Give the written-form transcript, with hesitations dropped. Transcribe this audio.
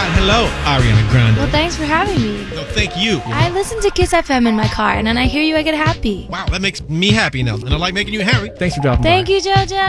God, hello, Ariana Grande. Well, thanks for having me. No, thank you. I listen to Kiss FM in my car, and then I hear you, I get happy. Wow, that makes me happy now. And I like making you happy. Thanks for dropping by. Thank you, JoJo.